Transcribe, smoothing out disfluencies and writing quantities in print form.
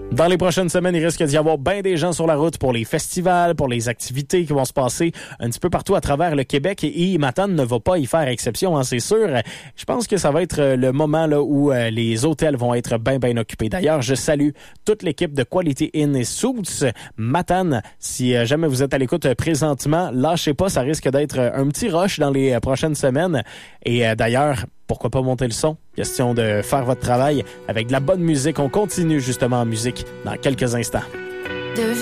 Dans les prochaines semaines, il risque d'y avoir bien des gens sur la route pour les festivals, pour les activités qui vont se passer un petit peu partout à travers le Québec. Et Matane ne va pas y faire exception, hein, c'est sûr. Je pense que ça va être le moment là où les hôtels vont être bien occupés. D'ailleurs, je salue toute l'équipe de Quality Inn et Suites. Matane, si jamais vous êtes à l'écoute présentement, lâchez pas, ça risque d'être un petit rush dans les prochaines semaines. Et d'ailleurs, pourquoi pas monter le son? Question de faire votre travail avec de la bonne musique. On continue justement en musique dans quelques instants.